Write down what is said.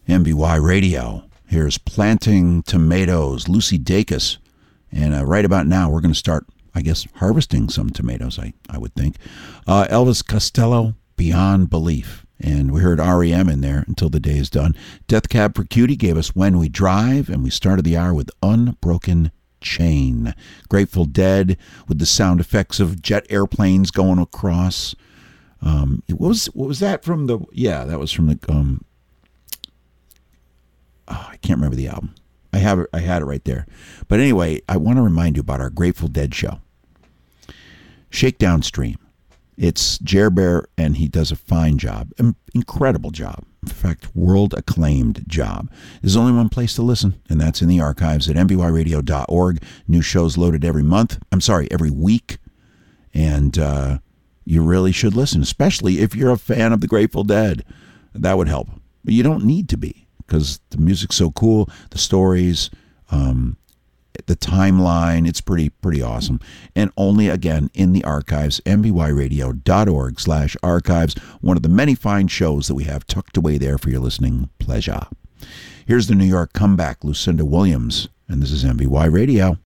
MBY Radio. Here's Planting Tomatoes, Lucy Dacus. And right about now, we're going to start, I guess, harvesting some tomatoes, I would think. Elvis Costello, Beyond Belief. And we heard REM in there, Until the Day is Done. Death Cab for Cutie gave us When We Drive, and we started the hour with Unbroken Chain. Grateful Dead with the sound effects of jet airplanes going across. What was that from the... Yeah, that was from the... I can't remember the album. I had it right there. But anyway, I want to remind you about our Grateful Dead show. Shakedown Stream. It's Jer Bear, and he does a fine job. Incredible job. In fact, world-acclaimed job. There's only one place to listen, and that's in the archives at mbyradio.org. New shows loaded every week. And you really should listen, especially if you're a fan of the Grateful Dead. That would help. But you don't need to be, because the music's so cool, the stories, the timeline, it's pretty awesome. And only, again, in the archives, mbyradio.org/archives, one of the many fine shows that we have tucked away there for your listening pleasure. Here's the New York comeback, Lucinda Williams, and this is MBY Radio.